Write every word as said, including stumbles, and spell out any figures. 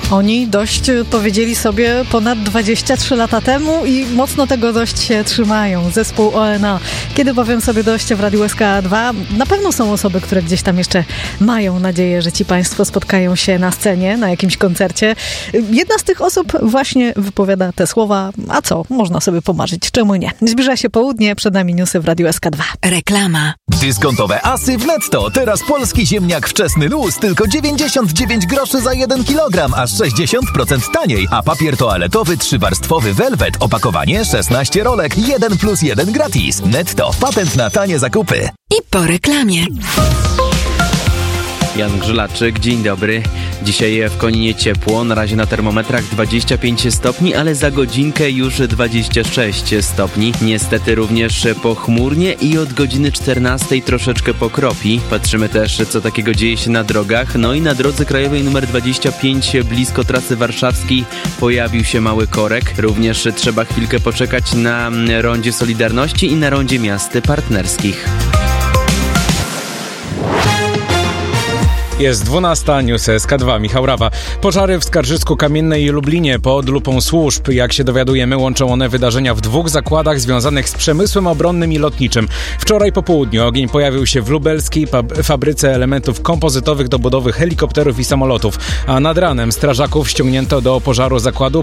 Oni dość powiedzieli sobie ponad dwadzieścia trzy lata temu i mocno tego dość się trzymają. Zespół O N A. Kiedy bowiem sobie dość w Radiu S K dwa, na pewno są osoby, które gdzieś tam jeszcze mają nadzieję, że ci państwo spotkają się na scenie, na jakimś koncercie. Jedna z tych osób właśnie wypowiada te słowa, a co, można sobie pomarzyć, czemu nie? Zbliża się południe, przed nami newsy w Radiu S K dwa. Reklama. Dyskontowe asy w Netto. Teraz polski ziemniak wczesny luz tylko dziewięćdziesiąt dziewięć groszy za jeden kilogram, aż sześćdziesiąt procent taniej. A papier toaletowy trzywarstwowy Velvet, opakowanie szesnaście rolek, jeden plus jeden gratis. Netto. Patent na tanie zakupy. I po reklamie. Jan Grzelaczyk, dzień dobry. Dzisiaj w Koninie ciepło, na razie na termometrach dwadzieścia pięć stopni, ale za godzinkę już dwadzieścia sześć stopni. Niestety również pochmurnie i od godziny czternastej troszeczkę pokropi. Patrzymy też, co takiego dzieje się na drogach. No i na drodze krajowej numer dwadzieścia pięć blisko trasy warszawskiej pojawił się mały korek. Również trzeba chwilkę poczekać na rondzie Solidarności i na rondzie miast partnerskich. Jest dwunasta, news S K dwa, Michał Rawa. Pożary w Skarżysku-Kamiennej i Lublinie pod lupą służb. Jak się dowiadujemy, łączą one wydarzenia w dwóch zakładach związanych z przemysłem obronnym i lotniczym. Wczoraj po południu ogień pojawił się w lubelskiej pab- fabryce elementów kompozytowych do budowy helikopterów i samolotów, a nad ranem strażaków ściągnięto do pożaru zakładu